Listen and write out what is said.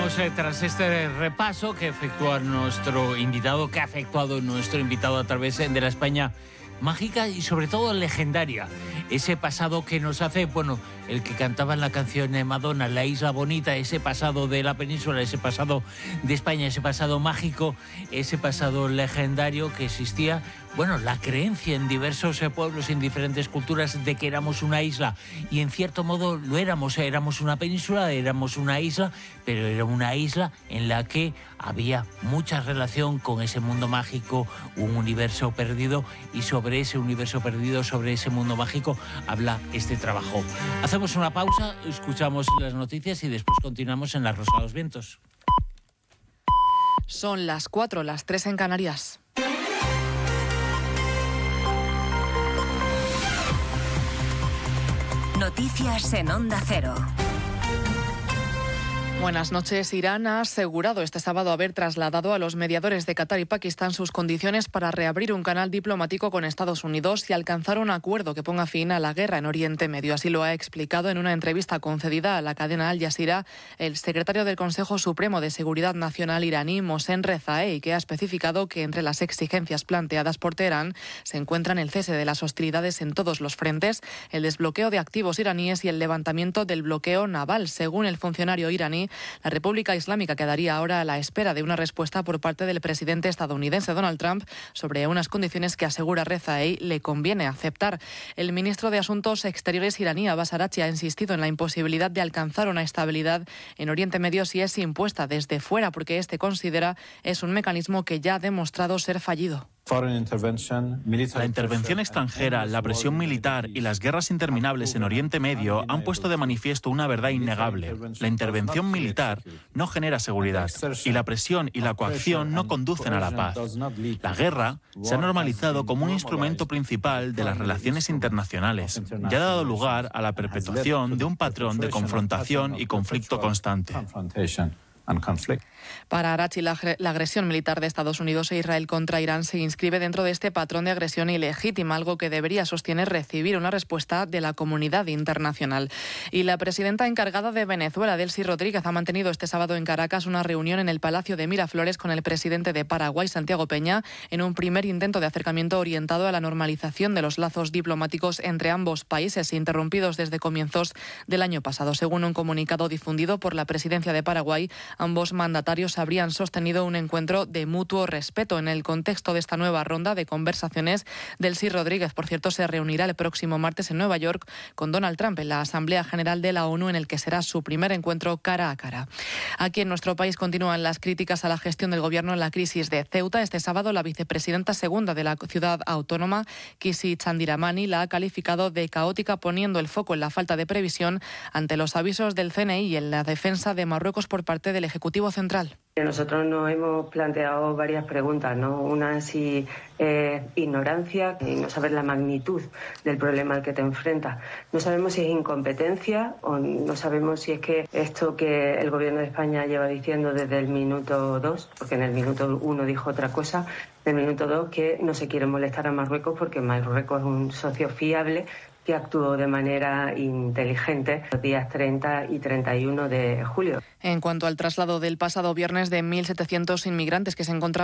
Continuamos tras este repaso que efectúa nuestro invitado, que ha efectuado nuestro invitado a través de la España mágica y sobre todo legendaria. Ese pasado que nos hace, bueno, el que cantaba en la canción de Madonna, La Isla Bonita, ese pasado de la península, ese pasado de España, ese pasado mágico, ese pasado legendario que existía. Bueno, la creencia en diversos pueblos, en diferentes culturas, de que éramos una isla, y en cierto modo lo éramos. Éramos una península, éramos una isla, pero era una isla en la que había mucha relación con ese mundo mágico, un universo perdido, y sobre ese universo perdido, sobre ese mundo mágico, habla este trabajo. Hacemos una pausa, escuchamos las noticias y después continuamos en La Rosa de los Vientos. Son las 4, las 3 en Canarias. Noticias en Onda Cero. Buenas noches. Irán ha asegurado este sábado haber trasladado a los mediadores de Qatar y Pakistán sus condiciones para reabrir un canal diplomático con Estados Unidos y alcanzar un acuerdo que ponga fin a la guerra en Oriente Medio. Así lo ha explicado en una entrevista concedida a la cadena Al Jazeera el secretario del Consejo Supremo de Seguridad Nacional iraní, Mohsen Rezaei, que ha especificado que entre las exigencias planteadas por Teherán se encuentran el cese de las hostilidades en todos los frentes, el desbloqueo de activos iraníes y el levantamiento del bloqueo naval. Según el funcionario iraní, la República Islámica quedaría ahora a la espera de una respuesta por parte del presidente estadounidense Donald Trump sobre unas condiciones que, asegura Rezaei, le conviene aceptar. El ministro de Asuntos Exteriores iraní, Abbas Araghchi, ha insistido en la imposibilidad de alcanzar una estabilidad en Oriente Medio si es impuesta desde fuera, porque este considera es un mecanismo que ya ha demostrado ser fallido. La intervención extranjera, la presión militar y las guerras interminables en Oriente Medio han puesto de manifiesto una verdad innegable. La intervención militar no genera seguridad y la presión y la coacción no conducen a la paz. La guerra se ha normalizado como un instrumento principal de las relaciones internacionales y ha dado lugar a la perpetuación de un patrón de confrontación y conflicto constante. Para Araghchi, la agresión militar de Estados Unidos e Israel contra Irán se inscribe dentro de este patrón de agresión ilegítima, algo que debería, sostener, recibir una respuesta de la comunidad internacional. Y la presidenta encargada de Venezuela, Delcy Rodríguez, ha mantenido este sábado en Caracas una reunión en el Palacio de Miraflores con el presidente de Paraguay, Santiago Peña, en un primer intento de acercamiento orientado a la normalización de los lazos diplomáticos entre ambos países, interrumpidos desde comienzos del año pasado. Según un comunicado difundido por la presidencia de Paraguay, ambos mandatarios habrían sostenido un encuentro de mutuo respeto. En el contexto de esta nueva ronda de conversaciones, Delcy Rodríguez, por cierto, se reunirá el próximo martes en Nueva York con Donald Trump en la Asamblea General de la ONU, en el que será su primer encuentro cara a cara. Aquí en nuestro país continúan las críticas a la gestión del Gobierno en la crisis de Ceuta. Este sábado, la vicepresidenta segunda de la ciudad autónoma, Kisi Chandiramani, la ha calificado de caótica, poniendo el foco en la falta de previsión ante los avisos del CNI y en la defensa de Marruecos por parte del Ejecutivo Central. Nosotros nos hemos planteado varias preguntas, ¿no? Una, si ignorancia y no saber la magnitud del problema al que te enfrentas. No sabemos si es incompetencia o no sabemos si es que esto que el Gobierno de España lleva diciendo desde el minuto 2, porque en el minuto 1 dijo otra cosa, en el minuto 2 que no se quiere molestar a Marruecos porque Marruecos es un socio fiable que actuó de manera inteligente los días 30 y 31 de julio. En cuanto al traslado del pasado viernes de 1.700 inmigrantes que se encontraban